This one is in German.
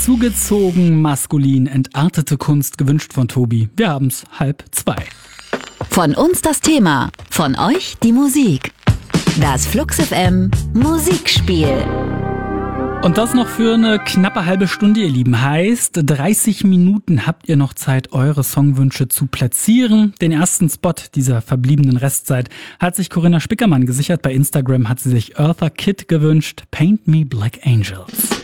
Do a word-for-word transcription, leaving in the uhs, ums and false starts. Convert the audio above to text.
Zugezogen, maskulin, entartete Kunst, gewünscht von Tobi. Wir haben's halb zwei. Von uns das Thema, von euch die Musik. Das Flux F M Musikspiel. Und das noch für eine knappe halbe Stunde, ihr Lieben. Heißt, dreißig Minuten habt ihr noch Zeit, eure Songwünsche zu platzieren. Den ersten Spot dieser verbliebenen Restzeit hat sich Corinna Spickermann gesichert. Bei Instagram hat sie sich Eartha Kitt gewünscht. Paint Me Black Angels.